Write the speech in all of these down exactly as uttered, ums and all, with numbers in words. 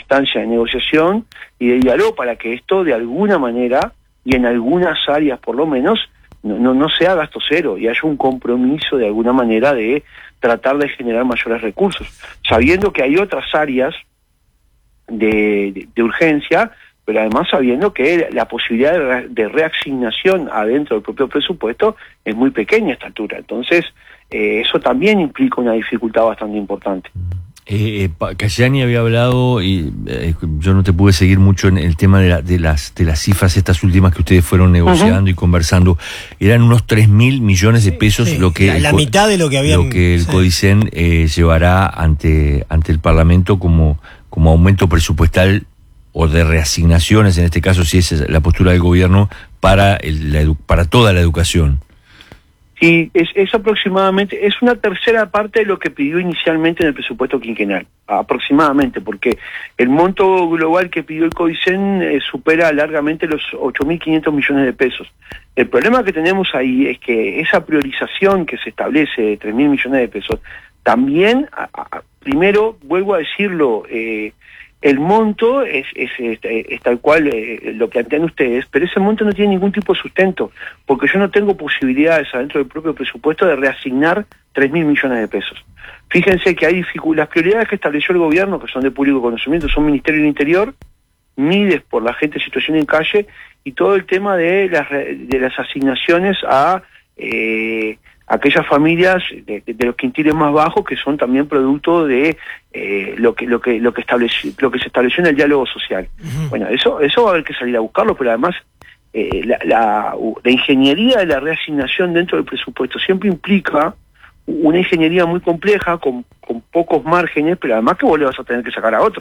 instancia de negociación y de diálogo para que esto de alguna manera, y en algunas áreas por lo menos, no, no, no sea gasto cero y haya un compromiso de alguna manera de tratar de generar mayores recursos, sabiendo que hay otras áreas de, de, de urgencia, pero además sabiendo que la posibilidad de, re, de reasignación adentro del propio presupuesto es muy pequeña a esta altura. Entonces, eh, eso también implica una dificultad bastante importante. Eh, eh, Cayani había hablado, y eh, yo no te pude seguir mucho en el tema de, la, de las de las cifras estas últimas que ustedes fueron negociando uh-huh. y conversando. Eran unos tres mil millones de pesos sí, lo que la, la el, mitad de lo que habían, lo que el sí. Codicen eh, llevará ante ante el Parlamento como como aumento presupuestal o de reasignaciones, en este caso si es la postura del gobierno para el, la edu, para toda la educación. Sí, es, es aproximadamente, es una tercera parte de lo que pidió inicialmente en el presupuesto quinquenal, aproximadamente, porque el monto global que pidió el Codicen eh, supera largamente los ocho mil quinientos millones de pesos. El problema que tenemos ahí es que esa priorización que se establece de tres mil millones de pesos, también, a, a, primero, vuelvo a decirlo, eh, el monto es, es, es, es tal cual eh, lo plantean ustedes, pero ese monto no tiene ningún tipo de sustento, porque yo no tengo posibilidades adentro del propio presupuesto de reasignar tres mil millones de pesos. Fíjense que hay dificultades. Las prioridades que estableció el gobierno, que son de público conocimiento, son Ministerio del Interior, Mides por la gente en situación en calle, y todo el tema de las, de las asignaciones a eh, aquellas familias de, de, de los quintiles más bajos, que son también producto de eh, lo que lo que lo que estableció lo que se estableció en el diálogo social. Uh-huh. Bueno, eso eso va a haber que salir a buscarlo, pero además eh, la, la, la ingeniería de la reasignación dentro del presupuesto siempre implica una ingeniería muy compleja, con, con pocos márgenes, pero además que vos le vas a tener que sacar a otro.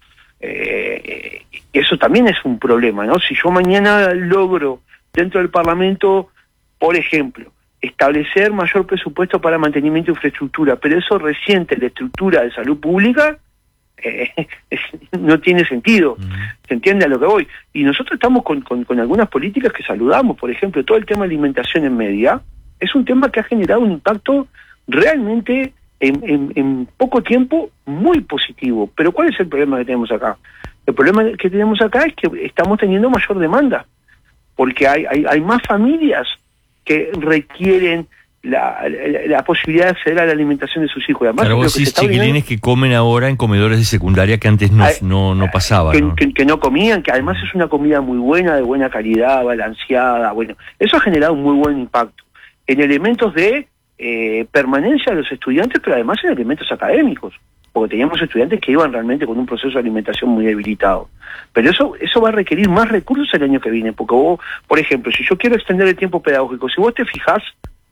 Eh, eso también es un problema, ¿no? Si yo mañana logro dentro del Parlamento, por ejemplo, establecer mayor presupuesto para mantenimiento de infraestructura, pero eso resiente la estructura de salud pública, eh, es, no tiene sentido. Uh-huh. ¿Se entiende a lo que voy? Y nosotros estamos con, con, con algunas políticas que saludamos, por ejemplo, todo el tema de alimentación en media, es un tema que ha generado un impacto realmente en, en, en poco tiempo muy positivo. Pero ¿cuál es el problema que tenemos acá? El problema que tenemos acá es que estamos teniendo mayor demanda, porque hay, hay, hay más familias que requieren la, la, la posibilidad de acceder a la alimentación de sus hijos. Además, claro, vos decís chiquilines que comen ahora en comedores de secundaria que antes no, hay, no, no pasaba, que, ¿no? Que, que no comían, que además es una comida muy buena, de buena calidad, balanceada. Bueno, eso ha generado un muy buen impacto en elementos de eh, permanencia de los estudiantes, pero además en elementos académicos, porque teníamos estudiantes que iban realmente con un proceso de alimentación muy debilitado. Pero eso eso va a requerir más recursos el año que viene, porque vos, por ejemplo, si yo quiero extender el tiempo pedagógico, si vos te fijás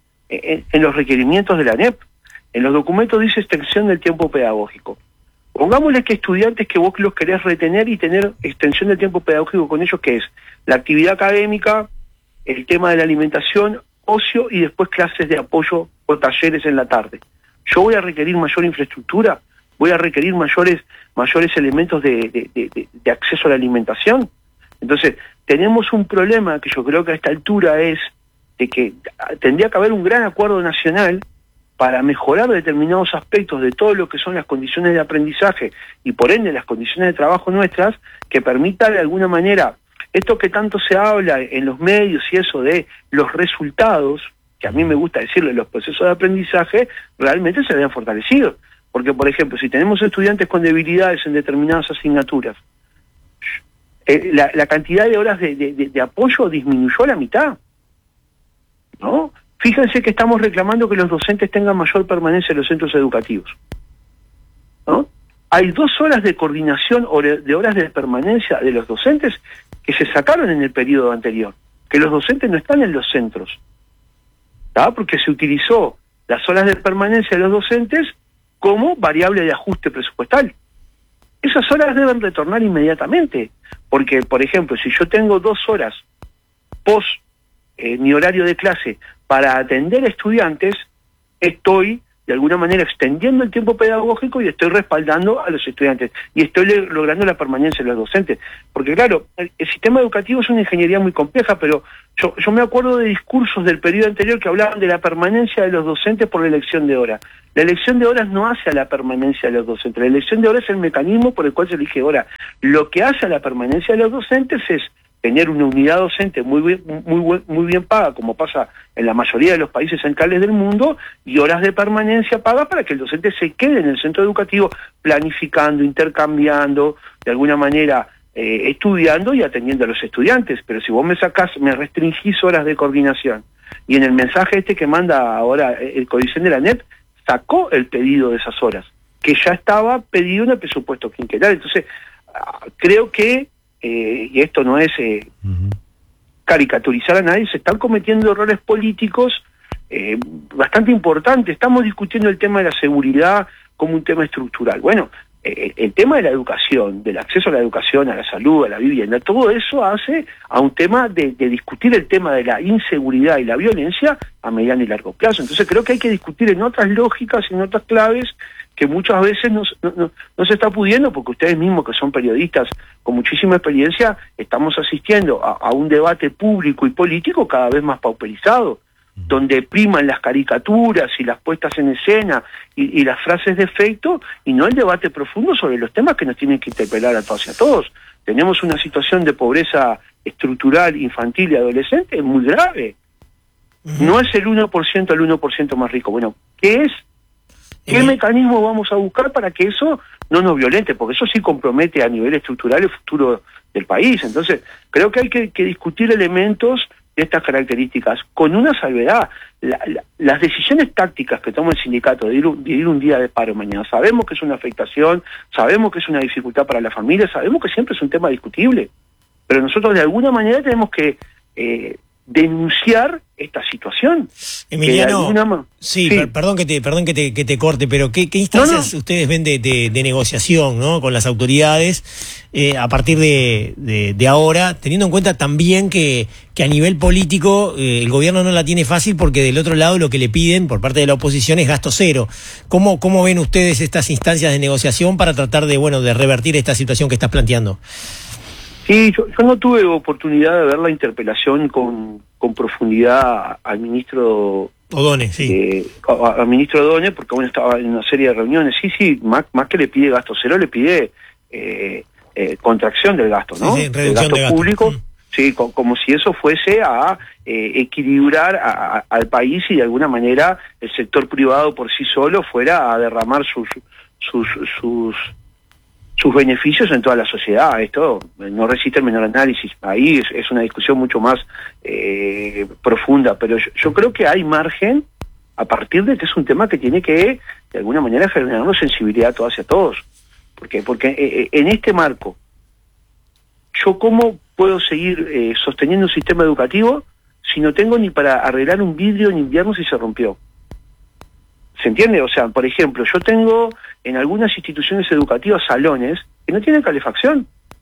en, en los requerimientos de la A N E P, en los documentos dice extensión del tiempo pedagógico. Pongámosle que estudiantes que vos los querés retener y tener extensión del tiempo pedagógico con ellos, que es la actividad académica, el tema de la alimentación, ocio y después clases de apoyo o talleres en la tarde. Yo voy a requerir mayor infraestructura, voy a requerir mayores mayores elementos de, de, de, de acceso a la alimentación. Entonces, tenemos un problema que yo creo que a esta altura es de que tendría que haber un gran acuerdo nacional para mejorar determinados aspectos de todo lo que son las condiciones de aprendizaje y por ende las condiciones de trabajo nuestras, que permita de alguna manera, esto que tanto se habla en los medios y eso de los resultados, que a mí me gusta decirle, los procesos de aprendizaje, realmente se vean fortalecidos. Porque, por ejemplo, si tenemos estudiantes con debilidades en determinadas asignaturas, eh, la, la cantidad de horas de, de, de apoyo disminuyó a la mitad, ¿no? Fíjense que estamos reclamando que los docentes tengan mayor permanencia en los centros educativos, ¿no? Hay dos horas de coordinación, de horas de permanencia de los docentes que se sacaron en el periodo anterior, que los docentes no están en los centros, ¿tá? Porque se utilizó las horas de permanencia de los docentes como variable de ajuste presupuestal. Esas horas deben retornar inmediatamente, porque, por ejemplo, si yo tengo dos horas post eh, mi horario de clase para atender estudiantes, estoy de alguna manera extendiendo el tiempo pedagógico y estoy respaldando a los estudiantes y estoy logrando la permanencia de los docentes. Porque claro, el, el sistema educativo es una ingeniería muy compleja, pero yo, yo me acuerdo de discursos del periodo anterior que hablaban de la permanencia de los docentes por la elección de horas. La elección de horas no hace a la permanencia de los docentes, la elección de horas es el mecanismo por el cual se elige hora. Lo que hace a la permanencia de los docentes es tener una unidad docente muy bien, muy, muy bien paga, como pasa en la mayoría de los países centrales del mundo, y horas de permanencia paga para que el docente se quede en el centro educativo planificando, intercambiando, de alguna manera eh, estudiando y atendiendo a los estudiantes. Pero si vos me sacás, me restringís horas de coordinación, y en el mensaje este que manda ahora el Codicen de la N E P, sacó el pedido de esas horas, que ya estaba pedido en el presupuesto quinquenal. Entonces, creo que Eh, y esto no es eh, uh-huh. caricaturizar a nadie, se están cometiendo errores políticos eh, bastante importantes. Estamos discutiendo el tema de la seguridad como un tema estructural. Bueno, eh, el tema de la educación, del acceso a la educación, a la salud, a la vivienda, todo eso hace a un tema de, de discutir el tema de la inseguridad y la violencia a mediano y largo plazo. Entonces creo que hay que discutir en otras lógicas, en otras claves, que muchas veces no, no, no se está pudiendo, porque ustedes mismos, que son periodistas con muchísima experiencia, estamos asistiendo a, a un debate público y político cada vez más pauperizado, donde priman las caricaturas y las puestas en escena y, y las frases de efecto, y no el debate profundo sobre los temas que nos tienen que interpelar a todos y a todos. Tenemos una situación de pobreza estructural, infantil y adolescente muy grave. Uh-huh. No es el uno por ciento el uno por ciento más rico. Bueno, ¿qué es? ¿Qué mecanismo vamos a buscar para que eso no nos violente? Porque eso sí compromete a nivel estructural el futuro del país. Entonces, creo que hay que, que discutir elementos de estas características, con una salvedad. La, la, las decisiones tácticas que toma el sindicato de ir, de ir un día de paro mañana, sabemos que es una afectación, sabemos que es una dificultad para la familia, sabemos que siempre es un tema discutible, pero nosotros de alguna tenemos que eh, denunciar esta situación. Emiliano, alguna... sí, sí. Per perdón que te perdón que te, que te corte, pero ¿qué, qué instancias no, no. ustedes ven de, de, de negociación, ¿no?, con las autoridades eh, a partir de, de, de ahora, teniendo en cuenta también que, que a nivel político eh, el gobierno no la tiene fácil, porque del otro lado lo que le piden por parte de la oposición es gasto cero? ¿Cómo, cómo ven ustedes estas instancias de negociación para tratar de, bueno, de revertir esta situación que estás planteando? Sí, yo, yo no tuve oportunidad de ver la interpelación con, con profundidad al ministro Odone, sí. Eh, al ministro Odone, porque bueno, estaba en una serie de reuniones. Sí, sí, más, más que le pide gasto cero, le pide eh, eh, contracción del gasto, ¿no? Sí, sí, del gasto, de gasto público, mm. sí, co como si eso fuese a eh, equilibrar a, a, al país, y de alguna manera el sector privado por sí solo fuera a derramar sus sus sus sus beneficios en toda la sociedad. Esto no resiste el menor análisis. Ahí es, es una discusión mucho más eh, profunda, pero yo, yo creo que hay margen, a partir de que es un tema que tiene que, de alguna manera, generar una sensibilidad a todas y a todos. Porque, porque eh, en este marco, ¿yo cómo puedo seguir eh, sosteniendo un sistema educativo si no tengo ni para arreglar un vidrio en invierno si se rompió? ¿Se entiende? O sea, por ejemplo, yo tengo en algunas instituciones educativas salones que no tienen calefacción.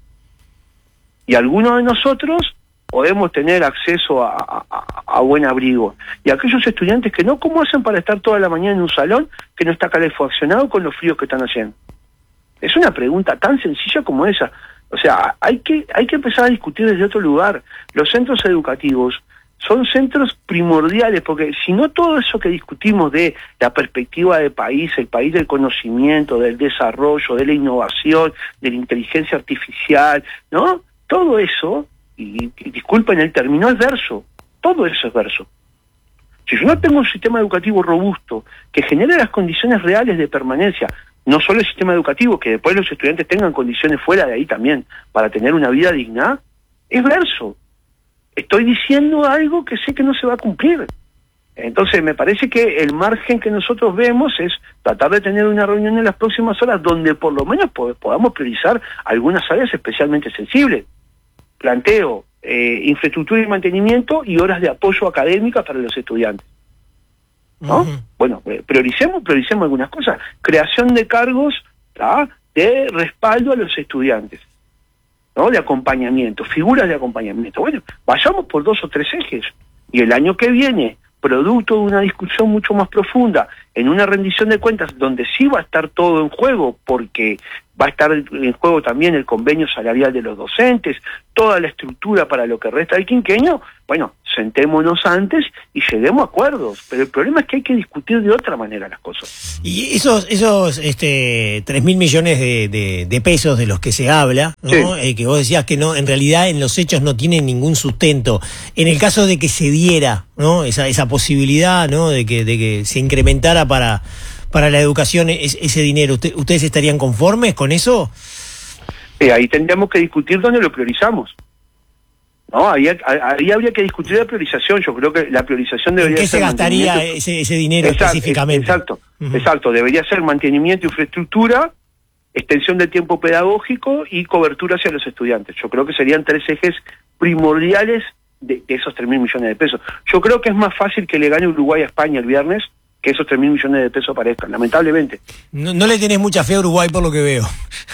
Y algunos de nosotros podemos tener acceso a, a, a buen abrigo. Y aquellos estudiantes que no, ¿cómo hacen para estar toda la mañana en un salón que no está calefaccionado con los fríos que están haciendo? Es una pregunta tan sencilla como esa. O sea, hay que, hay que empezar a discutir desde otro lugar. Los centros educativos son centros primordiales, porque si no, todo eso que discutimos de la perspectiva de país, el país del conocimiento, del desarrollo, de la innovación, de la inteligencia artificial, ¿no? Todo eso, y, y disculpen el término, es verso. Todo eso es verso. Si yo no tengo un sistema educativo robusto que genere las condiciones reales de permanencia, no solo el sistema educativo, que después los estudiantes tengan condiciones fuera de ahí también para tener una vida digna, es verso. Estoy diciendo algo que sé que no se va a cumplir. Entonces me parece que el margen que nosotros vemos es tratar de tener una reunión en las próximas horas donde por lo menos pod podamos priorizar algunas áreas especialmente sensibles. Planteo eh, infraestructura y mantenimiento y horas de apoyo académicas para los estudiantes, ¿no? Uh-huh. Bueno, eh, prioricemos, prioricemos algunas cosas. Creación de cargos, ¿tá?, de respaldo a los estudiantes, ¿no?, de acompañamiento, figuras de acompañamiento. Bueno, vayamos por dos o tres ejes, y el año que viene producto de una discusión mucho más profunda, en una rendición de cuentas donde sí va a estar todo en juego, porque va a estar en juego también el convenio salarial de los docentes, toda la estructura para lo que resta del quinquenio, bueno, sentémonos antes y lleguemos a acuerdos, pero el problema es que hay que discutir de otra manera las cosas. Y esos esos este tres mil millones de, de, de pesos de los que se habla, ¿no? Sí. Eh, que vos decías que no, en realidad en los hechos no tienen ningún sustento. En el caso de que se diera, ¿no? esa esa posibilidad, ¿no? de que de que se incrementara para para la educación es, ese dinero, ¿Usted, ¿ustedes estarían conformes con eso? Eh, ahí tendríamos que discutir dónde lo priorizamos. No, ahí, ahí habría que discutir la priorización. Yo creo que la priorización debería ser... ¿En qué se gastaría ese, ese dinero exacto, específicamente? Exacto, uh-huh. exacto. Debería ser mantenimiento, infraestructura, extensión del tiempo pedagógico y cobertura hacia los estudiantes. Yo creo que serían tres ejes primordiales de, de esos tres mil millones de pesos. Yo creo que es más fácil que le gane Uruguay a España el viernes que esos tres mil millones de pesos aparezcan, lamentablemente. No, no le tenés mucha fe a Uruguay por lo que veo.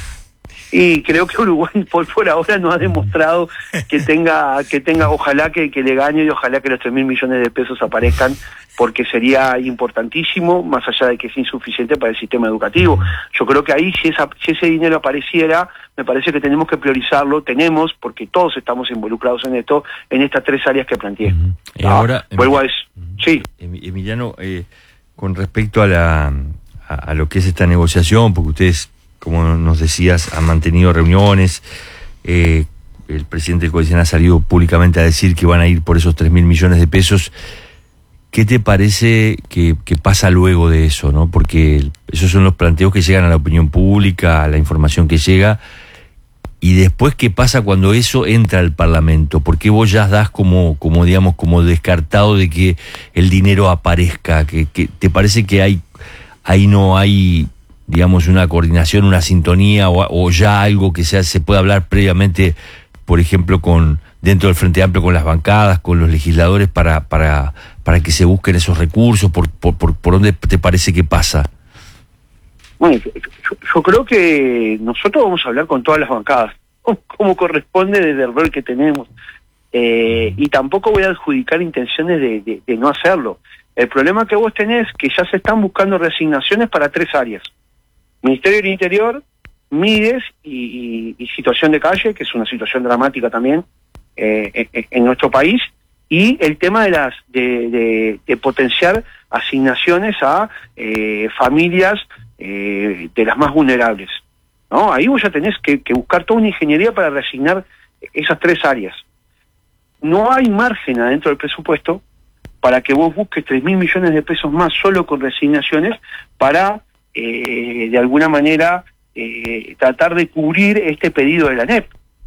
Y creo que Uruguay por, por ahora no ha demostrado que tenga, que tenga, ojalá que, que le gane y ojalá que los tres mil millones de pesos aparezcan, porque sería importantísimo, más allá de que es insuficiente para el sistema educativo. Yo creo que ahí, si, esa, si ese dinero apareciera, me parece que tenemos que priorizarlo, tenemos, porque todos estamos involucrados en esto, en estas tres áreas que planteé. Uh-huh. Y ah, ahora, vuelvo a eso. Sí. Emiliano, eh, con respecto a, la, a, a lo que es esta negociación, porque ustedes, como nos decías, han mantenido reuniones, eh, el presidente del Codicen ha salido públicamente a decir que van a ir por esos tres mil millones de pesos. ¿Qué te parece que, que pasa luego de eso, no? Porque esos son los planteos que llegan a la opinión pública, a la información que llega, y después qué pasa cuando eso entra al Parlamento. ¿Por qué vos ya das como, como digamos, como descartado de que el dinero aparezca? ¿Que, que te parece que hay, ahí no hay, digamos, una coordinación, una sintonía, o, o ya algo que sea, se puede hablar previamente, por ejemplo, con dentro del Frente Amplio, con las bancadas, con los legisladores, para para para que se busquen esos recursos? ¿Por por por, por dónde te parece que pasa? Bueno, yo, yo creo que nosotros vamos a hablar con todas las bancadas, como corresponde desde el rol que tenemos, eh, y tampoco voy a adjudicar intenciones de, de, de no hacerlo. El problema que vos tenés es que ya se están buscando reasignaciones para tres áreas: Ministerio del Interior, Mides y, y, y situación de calle, que es una situación dramática también eh, en, en nuestro país, y el tema de las de, de, de potenciar asignaciones a eh, familias eh, de las más vulnerables, ¿no? Ahí vos ya tenés que, que buscar toda una ingeniería para reasignar esas tres áreas. No hay margen adentro del presupuesto para que vos busques tres mil millones de pesos más solo con reasignaciones para eh, de alguna manera eh, tratar de cubrir este pedido de la N E P.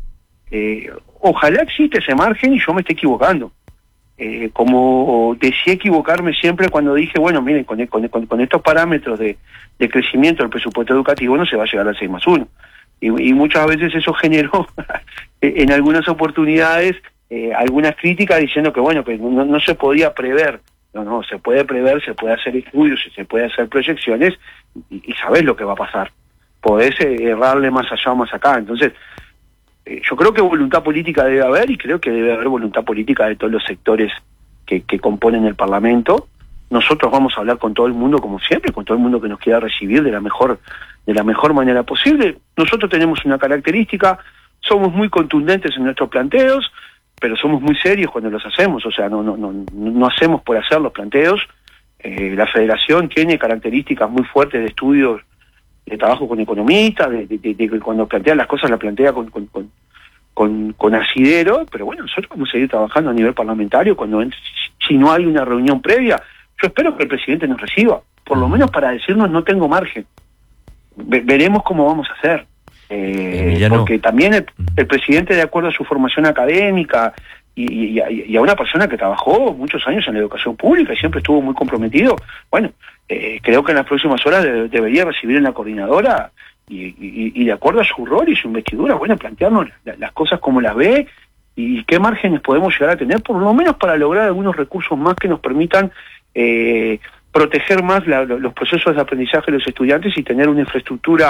Eh, ojalá existe ese margen y yo me esté equivocando. Eh, como decía equivocarme siempre cuando dije, bueno, miren, con, con, con, con estos parámetros de, de crecimiento del presupuesto educativo no se va a llegar al seis más uno. Y, y muchas veces eso generó en algunas oportunidades eh, algunas críticas diciendo que, bueno, que no, no se podía prever. No, no, se puede prever, se puede hacer estudios, se puede hacer proyecciones y, y sabés lo que va a pasar. Podés eh, errarle más allá o más acá. Entonces, eh, yo creo que voluntad política debe haber, y creo que debe haber voluntad política de todos los sectores que, que componen el Parlamento. Nosotros vamos a hablar con todo el mundo, como siempre, con todo el mundo que nos quiera recibir de la mejor, de la mejor manera posible. Nosotros tenemos una característica: somos muy contundentes en nuestros planteos, pero somos muy serios cuando los hacemos. O sea, no no no no hacemos por hacer los planteos. Eh, la Federación tiene características muy fuertes de estudios, de trabajo con economistas, de, de, de, de cuando plantea las cosas la plantea con, con, con, con, con asidero, pero bueno, nosotros vamos a seguir trabajando a nivel parlamentario. Cuando si no hay una reunión previa, yo espero que el presidente nos reciba, por lo menos para decirnos no tengo margen. Ve, veremos cómo vamos a hacer. Eh, eh, porque también el, el presidente, de acuerdo a su formación académica y, y, a, y a una persona que trabajó muchos años en la educación pública y siempre estuvo muy comprometido, bueno, eh, creo que en las próximas horas de, debería recibir en la coordinadora y, y, y de acuerdo a su rol y su investidura, bueno, plantearnos la, las cosas como las ve y qué márgenes podemos llegar a tener, por lo menos para lograr algunos recursos más que nos permitan eh, proteger más la, los procesos de aprendizaje de los estudiantes y tener una infraestructura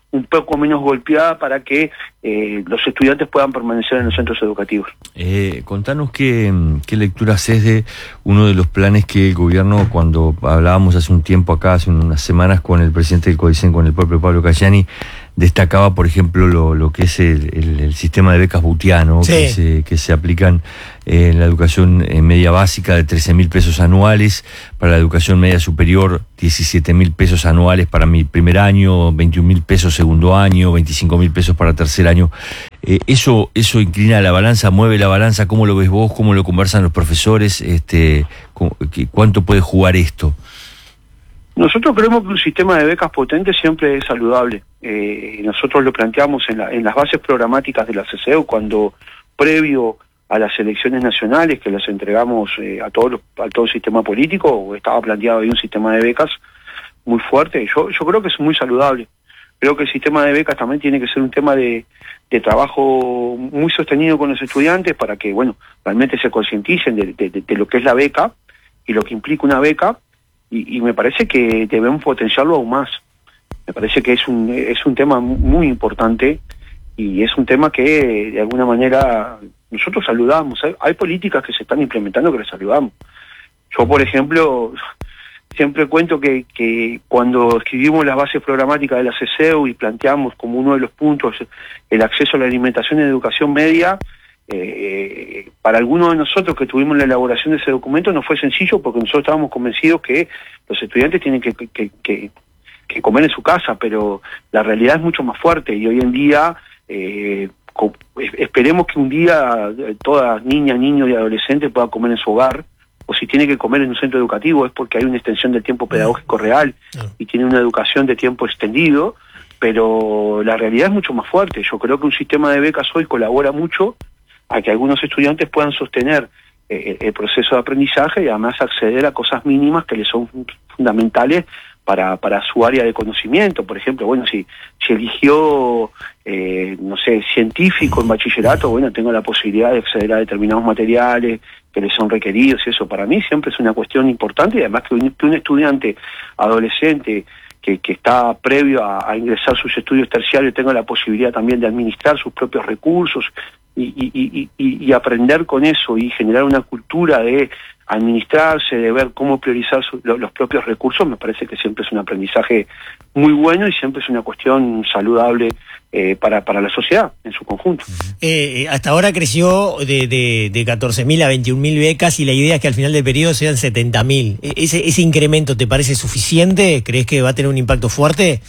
un poco menos golpeada para que eh, los estudiantes puedan permanecer en los centros educativos. Eh, contanos qué, qué lectura haces de uno de los planes que el gobierno, cuando hablábamos hace un tiempo acá, hace unas semanas con el presidente del CODICEN, con el propio Pablo Cayani, destacaba, por ejemplo, lo, lo que es el, el, el sistema de becas Butiano, sí. que, se, que se aplican eh, en la educación eh, media básica de trece mil pesos anuales, para la educación media superior diecisiete mil pesos anuales para mi primer año, veintiún mil pesos segundo año, veinticinco mil pesos para tercer año. Eh, eso eso inclina la balanza, mueve la balanza. ¿Cómo lo ves vos? ¿Cómo lo conversan los profesores? Este, ¿Cuánto puede jugar esto? Nosotros creemos que un sistema de becas potente siempre es saludable. Eh, nosotros lo planteamos en, la, en las bases programáticas de la C C E U cuando, previo a las elecciones nacionales que las entregamos eh, a, todo los, a todo el sistema político, estaba planteado ahí un sistema de becas muy fuerte. Yo, yo creo que es muy saludable. Creo que el sistema de becas también tiene que ser un tema de, de trabajo muy sostenido con los estudiantes para que, bueno, realmente se concienticen de, de, de, de lo que es la beca y lo que implica una beca. Y, y me parece que debemos potenciarlo aún más. Me parece que es un es un tema muy importante y es un tema que de alguna manera nosotros saludamos. Hay, hay políticas que se están implementando que las saludamos. Yo, por ejemplo, siempre cuento que, que cuando escribimos las bases programáticas de la C C E U y planteamos como uno de los puntos el acceso a la alimentación y educación media, Eh, para algunos de nosotros que tuvimos la elaboración de ese documento no fue sencillo porque nosotros estábamos convencidos que los estudiantes tienen que, que, que, que comer en su casa, pero la realidad es mucho más fuerte y hoy en día eh, co- esperemos que un día toda niña, niño y adolescente pueda comer en su hogar, o si tiene que comer en un centro educativo es porque hay una extensión del tiempo pedagógico real y tiene una educación de tiempo extendido, pero la realidad es mucho más fuerte. Yo creo que un sistema de becas hoy colabora mucho a que algunos estudiantes puedan sostener eh, el proceso de aprendizaje y además acceder a cosas mínimas que les son fundamentales para, para su área de conocimiento. Por ejemplo, bueno, si, si eligió, eh, no sé, científico en bachillerato, bueno, tengo la posibilidad de acceder a determinados materiales que les son requeridos y eso para mí siempre es una cuestión importante y además que un, que un estudiante adolescente que, que está previo a, a ingresar sus estudios terciarios tenga la posibilidad también de administrar sus propios recursos y, y, y, y, y aprender con eso y generar una cultura de administrarse, de ver cómo priorizar su, lo, los propios recursos, me parece que siempre es un aprendizaje muy bueno y siempre es una cuestión saludable eh, para, para la sociedad en su conjunto. Eh, hasta ahora creció de, de, de catorce mil a veintiún mil becas y la idea es que al final del periodo sean setenta mil. ¿Ese, ¿Ese incremento te parece suficiente? ¿Crees que va a tener un impacto fuerte?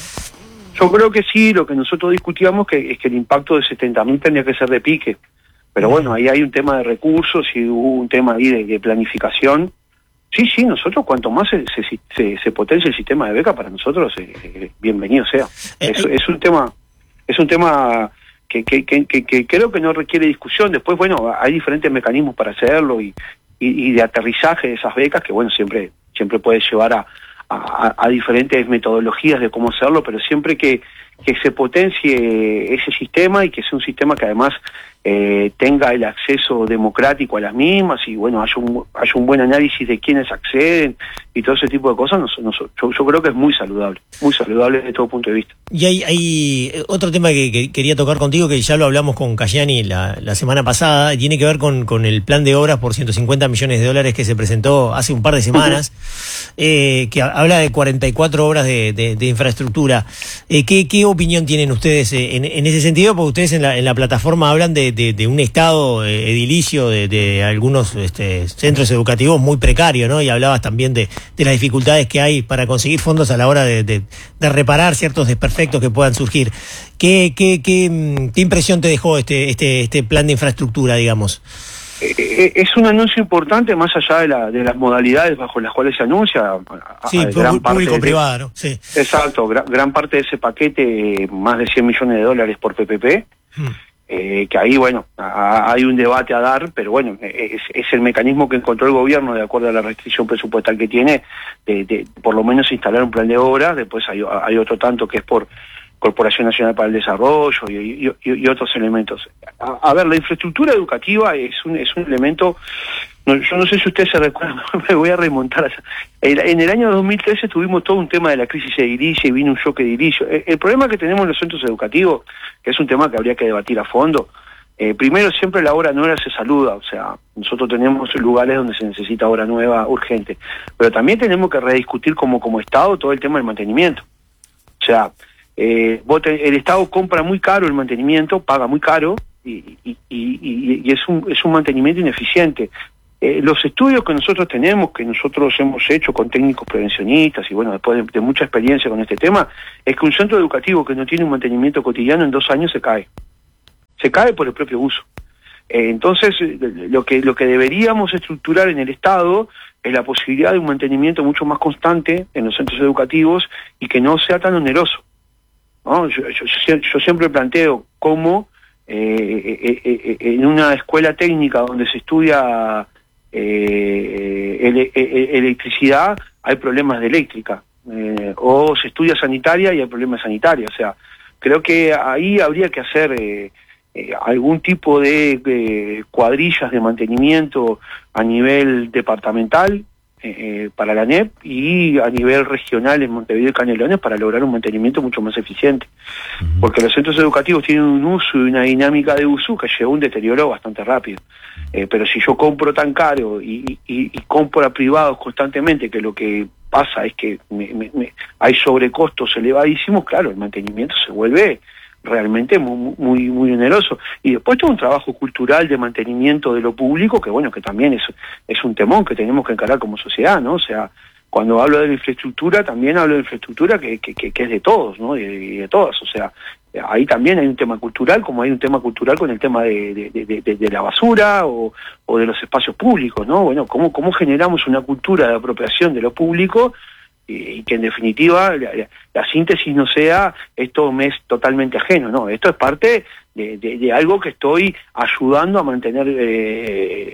Yo creo que sí, lo que nosotros discutíamos que es que el impacto de setenta mil tendría que ser de pique. Pero bueno, ahí hay un tema de recursos y hubo un tema ahí de, de planificación. Sí, sí, nosotros cuanto más se, se, se, se potencia el sistema de beca para nosotros, eh, eh, bienvenido sea. Eh, es, es un tema, es un tema que, que, que, que, que creo que no requiere discusión. Después, bueno, hay diferentes mecanismos para hacerlo y, y, y de aterrizaje de esas becas que, bueno, siempre, siempre puede llevar a, a, a diferentes metodologías de cómo hacerlo, pero siempre que, que se potencie ese sistema y que sea un sistema que además Eh, tenga el acceso democrático a las mismas y bueno, haya un, haya un buen análisis de quiénes acceden y todo ese tipo de cosas, no, no, yo, yo creo que es muy saludable, muy saludable desde todo punto de vista. Y hay, hay otro tema que, que quería tocar contigo, que ya lo hablamos con Cayani la, la semana pasada, y tiene que ver con, con el plan de obras por ciento cincuenta millones de dólares que se presentó hace un par de semanas, uh-huh. eh, que habla de cuarenta y cuatro obras de, de, de infraestructura. Eh, ¿qué, ¿Qué opinión tienen ustedes en, en ese sentido? Porque ustedes en la, en la plataforma hablan de De, de un estado edilicio de, de algunos este, centros educativos muy precario, ¿no? Y hablabas también de, de las dificultades que hay para conseguir fondos a la hora de, de, de reparar ciertos desperfectos que puedan surgir. ¿Qué, qué, qué, qué impresión te dejó este, este, este plan de infraestructura, digamos? Eh, es un anuncio importante más allá de, la, de las modalidades bajo las cuales se anuncia. A, sí, público-privado, ¿no? Sí. Exacto, gran, gran parte de ese paquete, más de cien millones de dólares por P P P. Hmm. Eh, que ahí, bueno, a, hay un debate a dar, pero bueno, es, es el mecanismo que encontró el gobierno de acuerdo a la restricción presupuestal que tiene, de, de por lo menos instalar un plan de obra. Después hay, hay otro tanto que es por Corporación Nacional para el Desarrollo y, y, y, y otros elementos. A, a ver, la infraestructura educativa es un, es un elemento no, yo no sé si ustedes se recuerdan, me voy a remontar allá. El, en el año dos mil trece tuvimos todo un tema de la crisis edilicia y vino un choque edilicio. El, el problema que tenemos en los centros educativos, que es un tema que habría que debatir a fondo, eh, primero siempre la obra nueva se saluda, o sea, nosotros tenemos lugares donde se necesita obra nueva urgente, pero también tenemos que rediscutir como, como Estado todo el tema del mantenimiento. O sea, eh, vos te, el Estado compra muy caro el mantenimiento, paga muy caro, y, y, y, y es un, es un mantenimiento ineficiente. Eh, los estudios que nosotros tenemos, que nosotros hemos hecho con técnicos prevencionistas y bueno, después de, de mucha experiencia con este tema, es que un centro educativo que no tiene un mantenimiento cotidiano en dos años se cae. Se cae por el propio uso. Eh, entonces, lo que, lo que deberíamos estructurar en el Estado es la posibilidad de un mantenimiento mucho más constante en los centros educativos y que no sea tan oneroso, ¿no? Yo, yo, yo siempre planteo cómo eh, eh, eh, en una escuela técnica donde se estudia Eh, ele, ele, electricidad, hay problemas de eléctrica, eh, o se estudia sanitaria y hay problemas sanitarios. O sea, creo que ahí habría que hacer eh, eh, algún tipo de eh, cuadrillas de mantenimiento a nivel departamental eh, para la N E P y a nivel regional en Montevideo y Canelones para lograr un mantenimiento mucho más eficiente. Uh-huh. Porque los centros educativos tienen un uso y una dinámica de uso que lleva un deterioro bastante rápido. Eh, pero si yo compro tan caro y, y, y compro a privados constantemente, que lo que pasa es que me, me, me, hay sobrecostos elevadísimos, claro, el mantenimiento se vuelve realmente muy, muy, muy oneroso. Y después todo un trabajo cultural de mantenimiento de lo público, que bueno, que también es, es un temón que tenemos que encarar como sociedad, ¿no? O sea, cuando hablo de la infraestructura, también hablo de infraestructura que, que, que, que es de todos, ¿no? Y de, de todas, o sea, ahí también hay un tema cultural, como hay un tema cultural con el tema de, de, de, de, de la basura o, o de los espacios públicos, ¿no? Bueno, ¿cómo, cómo generamos una cultura de apropiación de lo público y, y que en definitiva la, la, la síntesis no sea esto me es totalmente ajeno, ¿no? Esto es parte de, de, de algo que estoy ayudando a mantener eh,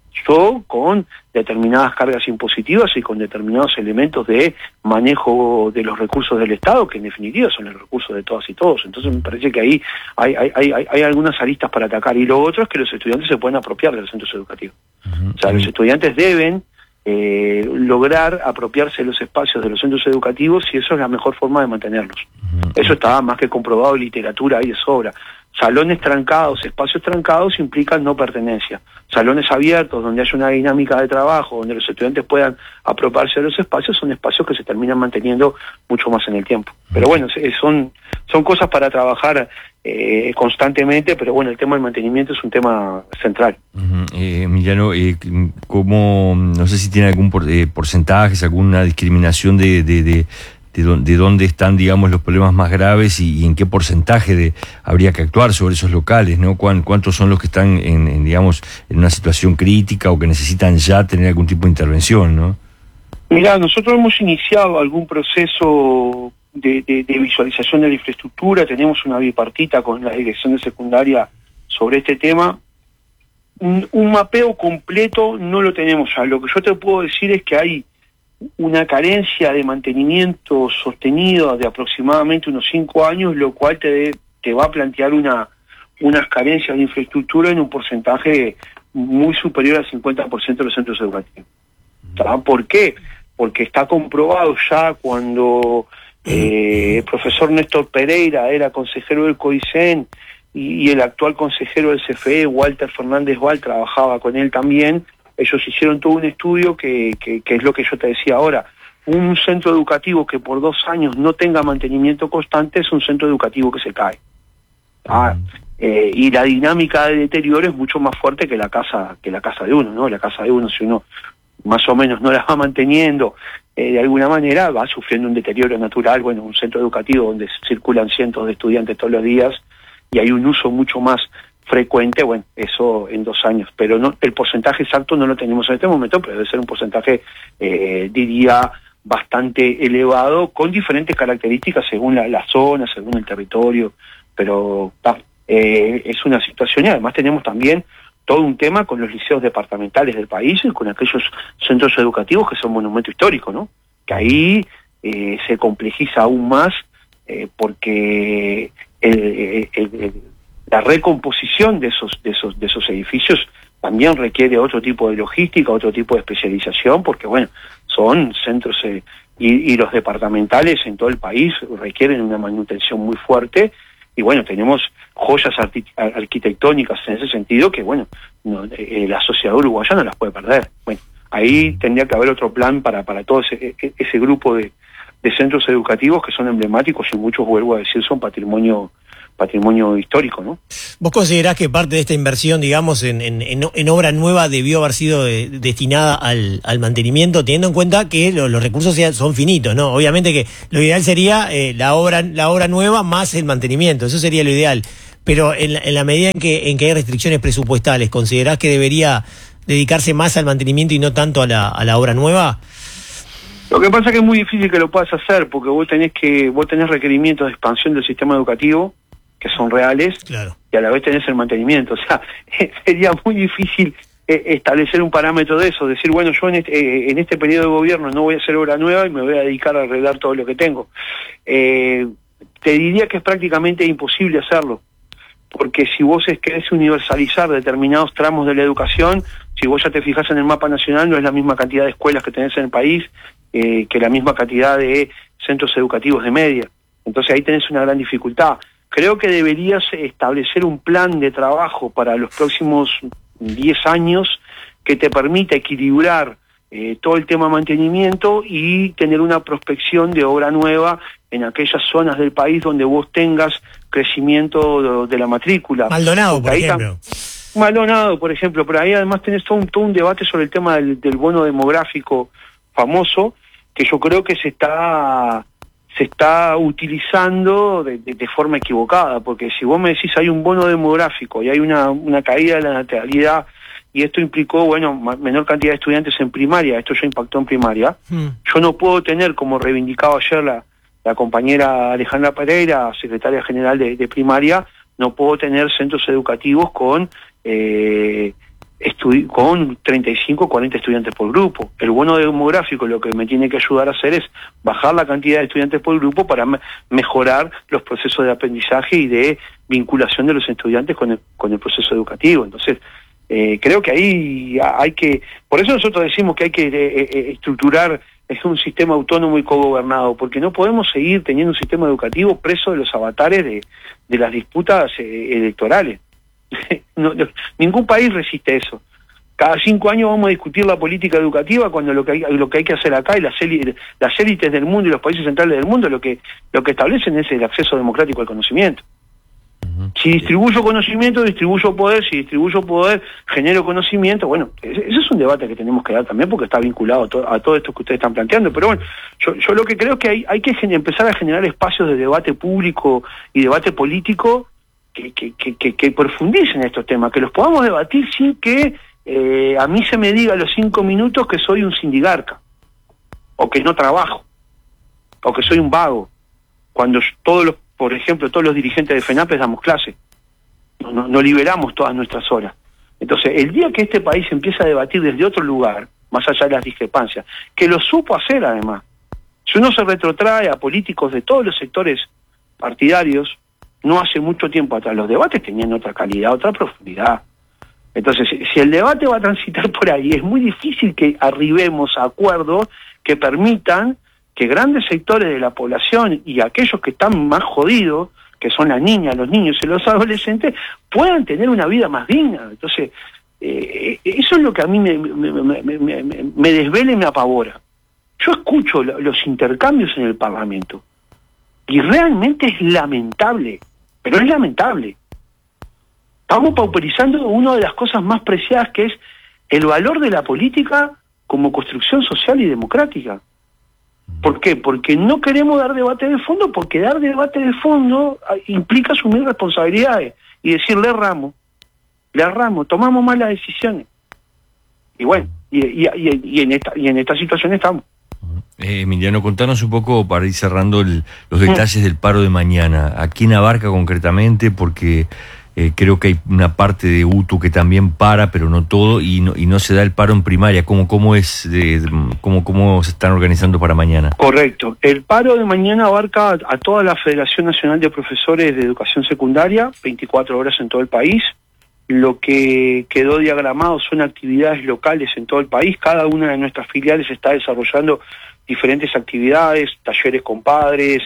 yo con determinadas cargas impositivas y con determinados elementos de manejo de los recursos del Estado, que en definitiva son los recursos de todas y todos. Entonces me parece que ahí hay, hay, hay, hay algunas aristas para atacar. Y lo otro es que los estudiantes se pueden apropiar de los centros educativos. Uh-huh. O sea, los estudiantes deben eh, lograr apropiarse de los espacios de los centros educativos y eso es la mejor forma de mantenerlos. Uh-huh. Eso está más que comprobado en literatura, ahí de sobra. Salones trancados, espacios trancados implican no pertenencia. Salones abiertos, donde haya una dinámica de trabajo, donde los estudiantes puedan apropiarse de los espacios, son espacios que se terminan manteniendo mucho más en el tiempo. Pero bueno, son, son cosas para trabajar eh, constantemente, pero bueno, el tema del mantenimiento es un tema central. Uh-huh. eh, Emiliano, eh, ¿cómo, no sé si tiene algún por, eh, porcentaje, alguna discriminación de... de, de... De, do, de dónde están, digamos, los problemas más graves y, y en qué porcentaje de habría que actuar sobre esos locales, ¿no? ¿Cuán, ¿Cuántos son los que están, en, en, digamos, en una situación crítica o que necesitan ya tener algún tipo de intervención, ¿no? Mira, nosotros hemos iniciado algún proceso de, de, de visualización de la infraestructura, tenemos una bipartita con la dirección de secundaria sobre este tema. Un, un mapeo completo no lo tenemos ya. Lo que yo te puedo decir es que hay una carencia de mantenimiento sostenido de aproximadamente unos cinco años, lo cual te, te va a plantear una unas carencias de infraestructura en un porcentaje muy superior al cincuenta por ciento de los centros educativos. ¿Tá? ¿Por qué? Porque está comprobado ya cuando eh, el profesor Néstor Pereira era consejero del CODICEN y, y el actual consejero del C F E, Walter Fernández Val, trabajaba con él también. Ellos hicieron todo un estudio que, que, que es lo que yo te decía ahora. Un centro educativo que por dos años no tenga mantenimiento constante es un centro educativo que se cae. Ah, eh, y la dinámica de deterioro es mucho más fuerte que la casa que la casa de uno, ¿no? La casa de uno, si uno más o menos no la va manteniendo eh, de alguna manera, va sufriendo un deterioro natural. Bueno, un centro educativo donde circulan cientos de estudiantes todos los días y hay un uso mucho más frecuente, bueno, eso en dos años, pero no, el porcentaje exacto no lo tenemos en este momento, pero debe ser un porcentaje, eh, diría, bastante elevado, con diferentes características según la, la zona, según el territorio, pero ah, eh, es una situación y además tenemos también todo un tema con los liceos departamentales del país y con aquellos centros educativos que son monumento histórico, ¿no? Que ahí eh, se complejiza aún más eh, porque el, el, el, el la recomposición de esos de esos de esos edificios también requiere otro tipo de logística, otro tipo de especialización, porque bueno, son centros eh, y, y los departamentales en todo el país requieren una manutención muy fuerte, y bueno, tenemos joyas arquitectónicas en ese sentido que bueno, no, eh, la sociedad uruguaya no las puede perder. Bueno, ahí tendría que haber otro plan para, para todo ese, ese grupo de, de centros educativos que son emblemáticos y muchos, vuelvo a decir, son patrimonio patrimonio histórico, ¿no? ¿Vos considerás que parte de esta inversión, digamos, en, en, en obra nueva debió haber sido de, destinada al, al mantenimiento, teniendo en cuenta que lo, los recursos son finitos, ¿no? Obviamente que lo ideal sería eh, la obra la obra nueva más el mantenimiento, eso sería lo ideal, pero en la, en la medida en que, en que hay restricciones presupuestales, ¿considerás que debería dedicarse más al mantenimiento y no tanto a la, a la obra nueva? Lo que pasa es que es muy difícil que lo puedas hacer, porque vos tenés que vos tenés requerimientos de expansión del sistema educativo, que son reales, claro, y a la vez tenés el mantenimiento. O sea, sería muy difícil eh, establecer un parámetro de eso, decir, bueno, yo en este, eh, en este periodo de gobierno no voy a hacer obra nueva y me voy a dedicar a arreglar todo lo que tengo. Eh, te diría que es prácticamente imposible hacerlo, porque si vos es querés universalizar determinados tramos de la educación, si vos ya te fijas en el mapa nacional, no es la misma cantidad de escuelas que tenés en el país, eh, que la misma cantidad de centros educativos de media. Entonces ahí tenés una gran dificultad. Creo que deberías establecer un plan de trabajo para los próximos diez años que te permita equilibrar eh, todo el tema mantenimiento y tener una prospección de obra nueva en aquellas zonas del país donde vos tengas crecimiento de, de la matrícula. Maldonado, por ejemplo. Maldonado, por ejemplo, pero ahí además tenés todo un, todo un debate sobre el tema del, del bono demográfico famoso, que yo creo que se está... se está utilizando de, de, de forma equivocada, porque si vos me decís hay un bono demográfico y hay una, una caída de la natalidad y esto implicó, bueno, menor cantidad de estudiantes en primaria, esto ya impactó en primaria, mm. yo no puedo tener, como reivindicaba ayer la, la compañera Alejandra Pereira, secretaria general de, de primaria, no puedo tener centros educativos con... Eh, Estudi- con treinta y cinco, cuarenta estudiantes por grupo. El bono demográfico lo que me tiene que ayudar a hacer es bajar la cantidad de estudiantes por grupo para me- mejorar los procesos de aprendizaje y de vinculación de los estudiantes con el, con el proceso educativo. Entonces, eh, creo que ahí hay que... Por eso nosotros decimos que hay que eh, eh, estructurar es un sistema autónomo y cogobernado, porque no podemos seguir teniendo un sistema educativo preso de los avatares de, de las disputas eh, electorales. No, no, ningún país resiste eso. Cada cinco años vamos a discutir la política educativa cuando lo que hay, lo que hay que hacer acá y las élites, las élites del mundo y los países centrales del mundo lo que lo que establecen es el acceso democrático al conocimiento. Uh-huh. Si distribuyo conocimiento, distribuyo poder. Si distribuyo poder, genero conocimiento. Bueno, ese es un debate que tenemos que dar también porque está vinculado a, to, a todo esto que ustedes están planteando. Pero bueno, yo, yo lo que creo es que hay, hay que empezar a generar espacios de debate público y debate político Que, que, que, que profundicen estos temas, que los podamos debatir sin que eh, a mí se me diga a los cinco minutos que soy un sindigarca, o que no trabajo, o que soy un vago, cuando todos los, por ejemplo, todos los dirigentes de FENAPES damos clase, no, no, no liberamos todas nuestras horas. Entonces, el día que este país empieza a debatir desde otro lugar, más allá de las discrepancias, que lo supo hacer además, si uno se retrotrae a políticos de todos los sectores partidarios, no hace mucho tiempo atrás los debates tenían otra calidad, otra profundidad. Entonces, si el debate va a transitar por ahí, es muy difícil que arribemos a acuerdos que permitan que grandes sectores de la población y aquellos que están más jodidos, que son las niñas, los niños y los adolescentes, puedan tener una vida más digna. Entonces, eh, eso es lo que a mí me, me, me, me, me, me desvela y me apavora. Yo escucho los intercambios en el Parlamento y realmente es lamentable. Pero es lamentable. Estamos pauperizando una de las cosas más preciadas, que es el valor de la política como construcción social y democrática. ¿Por qué? Porque no queremos dar debate de fondo, porque dar debate de fondo implica asumir responsabilidades y decir, le erramos, le erramos, tomamos malas decisiones. Y bueno, y, y, y, y, en, esta, y en esta situación estamos. Eh, Emiliano, contanos un poco, para ir cerrando, el, los detalles sí. del paro de mañana. ¿A quién abarca concretamente? Porque eh, creo que hay una parte de U T U que también para, pero no todo, y no, y no se da el paro en primaria. ¿Cómo, cómo, es de, de, cómo, cómo se están organizando para mañana? Correcto. El paro de mañana abarca a toda la Federación Nacional de Profesores de Educación Secundaria, veinticuatro horas en todo el país. lo que quedó diagramado son actividades locales en todo el país. Cada una de nuestras filiales está desarrollando diferentes actividades, talleres con padres,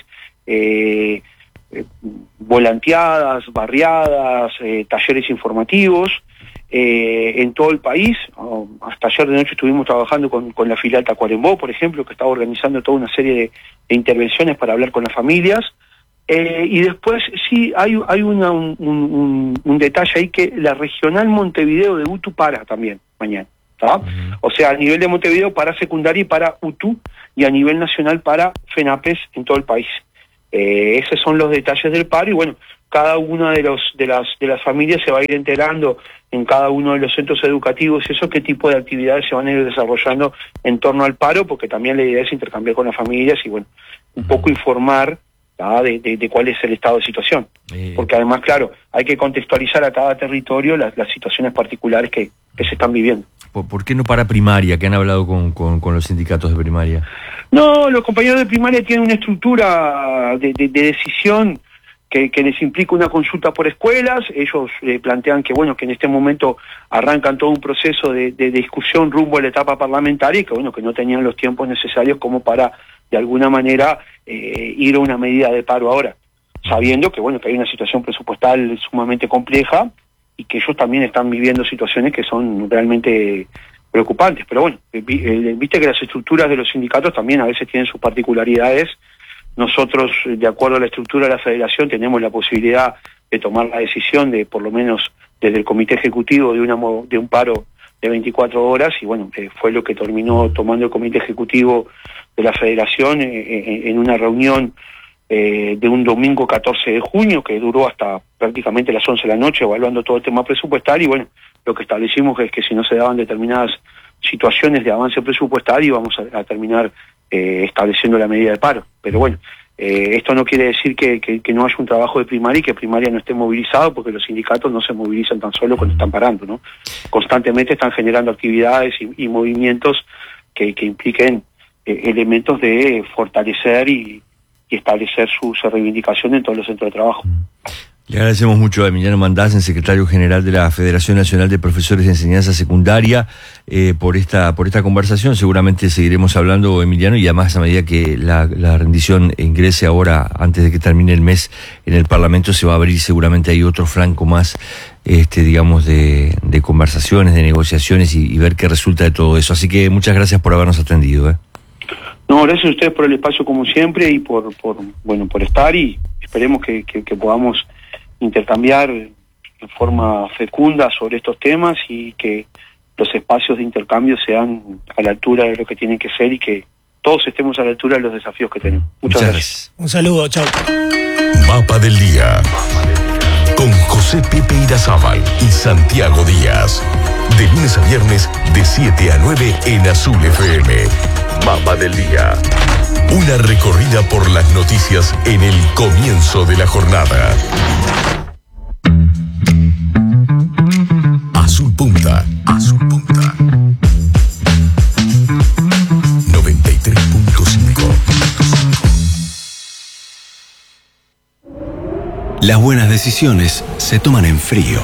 eh, eh, volanteadas, barriadas, eh, talleres informativos, eh, en todo el país. Oh, hasta ayer de noche estuvimos trabajando con, con la filial Tacuarembó, por ejemplo, que estaba organizando toda una serie de, de intervenciones para hablar con las familias. Eh, y después sí hay, hay una, un, un, un detalle ahí, que la regional Montevideo de U T U para también mañana, ¿tá? Uh-huh. O sea, a nivel de Montevideo para secundaria y para U T U, y a nivel nacional para FENAPES en todo el país. Eh, esos son los detalles del paro, y bueno, cada una de los de las de las familias se va a ir enterando en cada uno de los centros educativos y eso, qué tipo de actividades se van a ir desarrollando en torno al paro, porque también la idea es intercambiar con las familias y bueno, un poco informar De, de, de cuál es el estado de situación, eh. porque además, claro, hay que contextualizar a cada territorio las, las situaciones particulares que, que se están viviendo. ¿Por, ¿Por qué no para primaria? ¿Qué han hablado con, con, con los sindicatos de primaria? No, los compañeros de primaria tienen una estructura de, de, de decisión que, que les implica una consulta por escuelas. Ellos eh, plantean que, bueno, que en este momento arrancan todo un proceso de, de, de discusión rumbo a la etapa parlamentaria y que, bueno, que no tenían los tiempos necesarios como para, de alguna manera, eh, ir a una medida de paro ahora, sabiendo que, bueno, que hay una situación presupuestal sumamente compleja y que ellos también están viviendo situaciones que son realmente preocupantes. Pero bueno, eh, eh, viste que las estructuras de los sindicatos también a veces tienen sus particularidades. Nosotros, de acuerdo a la estructura de la federación, tenemos la posibilidad de tomar la decisión de, por lo menos desde el comité ejecutivo, de, una, de un paro de veinticuatro horas, y bueno, eh, fue lo que terminó tomando el comité ejecutivo de la federación eh, eh, en una reunión eh, de un domingo catorce de junio, que duró hasta prácticamente las once de la noche, evaluando todo el tema presupuestal, y bueno, lo que establecimos es que si no se daban determinadas situaciones de avance presupuestal íbamos a, a terminar eh, estableciendo la medida de paro. Pero bueno, eh, esto no quiere decir que, que, que no haya un trabajo de primaria y que primaria no esté movilizado, porque los sindicatos no se movilizan tan solo cuando están parando, ¿no? Constantemente están generando actividades y, y movimientos que, que impliquen eh, elementos de fortalecer y, y establecer su, su reivindicación en todos los centros de trabajo. Le agradecemos mucho a Emiliano Mandasen, secretario general de la Federación Nacional de Profesores de Enseñanza Secundaria, eh, por esta por esta conversación. Seguramente seguiremos hablando, Emiliano, y además a medida que la, la rendición ingrese ahora, antes de que termine el mes, en el Parlamento, se va a abrir seguramente hay otro flanco más, este digamos, de, de conversaciones, de negociaciones y, y ver qué resulta de todo eso. Así que muchas gracias por habernos atendido. ¿eh? No, gracias a ustedes por el espacio como siempre y por, por bueno por estar, y esperemos que, que, que podamos intercambiar en forma fecunda sobre estos temas y que los espacios de intercambio sean a la altura de lo que tienen que ser y que todos estemos a la altura de los desafíos que tenemos. Muchas, Muchas gracias. gracias. Un saludo, chao. Mapa del Día con José Pepe Irazábal y Santiago Díaz. De lunes a viernes de siete a nueve en Azul F M. Mapa del Día. Una recorrida por las noticias en el comienzo de la jornada. Azul Punta. Azul Punta. noventa y tres punto cinco. Las buenas decisiones se toman en frío.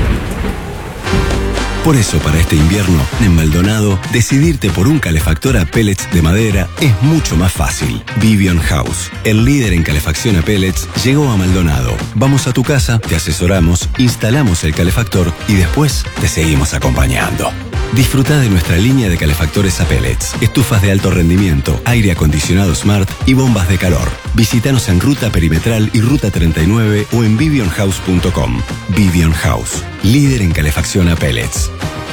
Por eso, para este invierno, en Maldonado, decidirte por un calefactor a pellets de madera es mucho más fácil. Vivian House, el líder en calefacción a pellets, llegó a Maldonado. Vamos a tu casa, te asesoramos, instalamos el calefactor y después te seguimos acompañando. Disfruta de nuestra línea de calefactores a pellets, estufas de alto rendimiento, aire acondicionado Smart y bombas de calor. Visítanos en Ruta Perimetral y Ruta treinta y nueve o en vivian house punto com. Vivian House, líder en calefacción a pellets.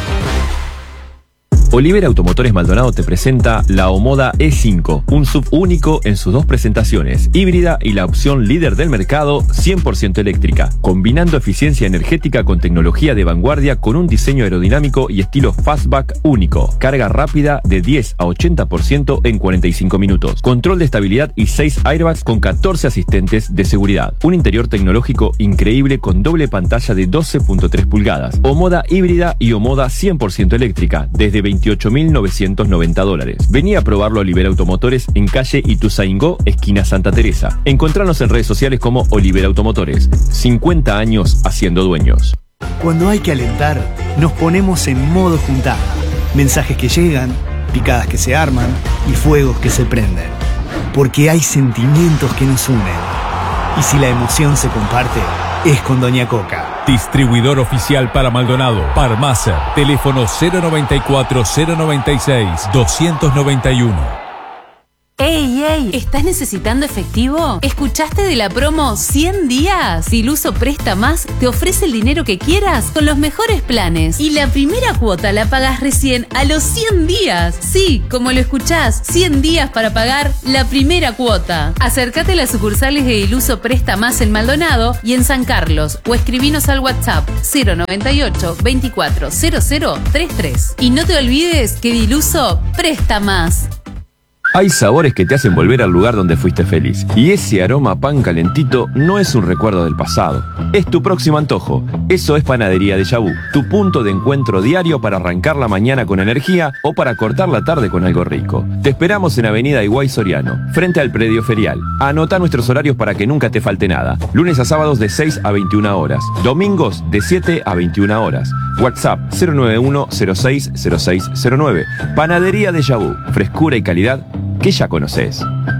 Oliver Automotores Maldonado te presenta la Omoda E cinco, un sub único en sus dos presentaciones, híbrida y la opción líder del mercado, cien por ciento eléctrica, combinando eficiencia energética con tecnología de vanguardia con un diseño aerodinámico y estilo fastback único, carga rápida de diez a ochenta por ciento en cuarenta y cinco minutos, control de estabilidad y seis airbags con catorce asistentes de seguridad, un interior tecnológico increíble con doble pantalla de doce punto tres pulgadas, Omoda híbrida y Omoda cien por ciento eléctrica, desde veintiocho mil novecientos noventa dólares. Vení a probarlo a Oliver Automotores en calle Ituzaingó, esquina Santa Teresa. Encontranos en redes sociales como Oliver Automotores. cincuenta años haciendo dueños. Cuando hay que alentar, nos ponemos en modo juntada. Mensajes que llegan, picadas que se arman y fuegos que se prenden. Porque hay sentimientos que nos unen. Y si la emoción se comparte, es con Doña Coca. Distribuidor oficial para Maldonado, Parmacer, teléfono cero noventa y cuatro, cero noventa y seis, doscientos noventa y uno. ¡Ey, ey! ¿Estás necesitando efectivo? ¿Escuchaste de la promo cien días? Diluso Presta Más te ofrece el dinero que quieras con los mejores planes. Y la primera cuota la pagas recién a los cien días. Sí, como lo escuchás, cien días para pagar la primera cuota. Acércate a las sucursales de Diluso Presta Más en Maldonado y en San Carlos o escribinos al WhatsApp cero noventa y ocho, veinticuatro, cero cero treinta y tres. Y no te olvides que Diluso Presta Más. Hay sabores que te hacen volver al lugar donde fuiste feliz. Y ese aroma a pan calentito no es un recuerdo del pasado. Es tu próximo antojo. Eso es Panadería Déjà Vu, tu punto de encuentro diario para arrancar la mañana con energía o para cortar la tarde con algo rico. Te esperamos en Avenida Higuay Soriano, frente al predio ferial. Anota nuestros horarios para que nunca te falte nada. Lunes a sábados de seis a veintiuna horas. Domingos de siete a veintiuna horas. WhatsApp cero nueve uno, cero seis, cero seis cero nueve. Panadería Déjà Vu, frescura y calidad que ya conoces.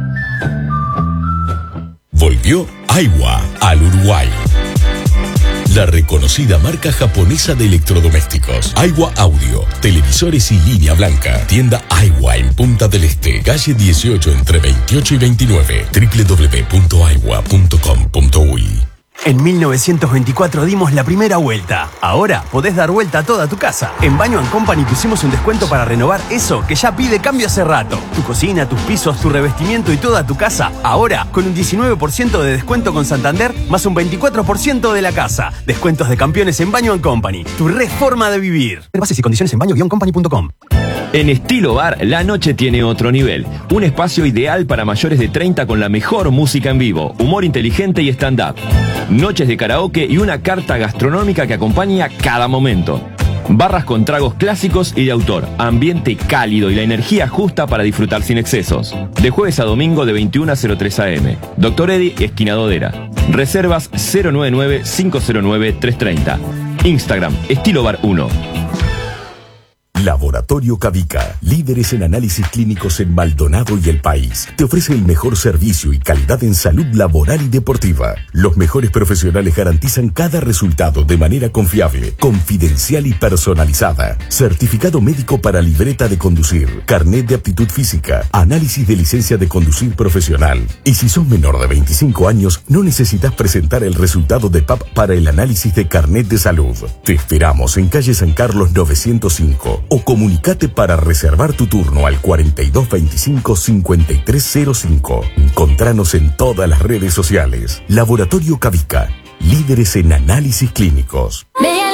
Volvió Aiwa al Uruguay. La reconocida marca japonesa de electrodomésticos. Aiwa Audio, televisores y línea blanca. Tienda Aiwa en Punta del Este, calle dieciocho entre veintiocho y veintinueve. doble u doble u doble u punto aiwa punto com punto uy. En mil novecientos veinticuatro dimos la primera vuelta. Ahora podés dar vuelta a toda tu casa. En Baño and Company pusimos un descuento para renovar eso que ya pide cambio hace rato. Tu cocina, tus pisos, tu revestimiento y toda tu casa. Ahora con un diecinueve por ciento de descuento con Santander más un veinticuatro por ciento de la casa. Descuentos de campeones en Baño and Company. Tu reforma de vivir. Bases y condiciones en baño guion company punto com. En Estilo Bar, la noche tiene otro nivel. Un espacio ideal para mayores de treinta con la mejor música en vivo, humor inteligente y stand-up. Noches de karaoke y una carta gastronómica que acompaña cada momento. Barras con tragos clásicos y de autor, ambiente cálido y la energía justa para disfrutar sin excesos. De jueves a domingo de veintiuna a cero tres a eme. Doctor Eddy, esquina Dodera. Reservas cero nueve nueve, cinco cero nueve, tres tres cero. Instagram, Estilo Bar uno. Laboratorio Cavica, líderes en análisis clínicos en Maldonado y el país. Te ofrece el mejor servicio y calidad en salud laboral y deportiva. Los mejores profesionales garantizan cada resultado de manera confiable, confidencial y personalizada. Certificado médico para libreta de conducir, carnet de aptitud física, análisis de licencia de conducir profesional. Y si sos menor de veinticinco años, no necesitas presentar el resultado de P A P para el análisis de carnet de salud. Te esperamos en calle San Carlos novecientos cinco. O comunicate para reservar tu turno al cuarenta y dos veinticinco, cincuenta y tres cero cinco. Encontranos en todas las redes sociales. Laboratorio Cavica, líderes en análisis clínicos. Me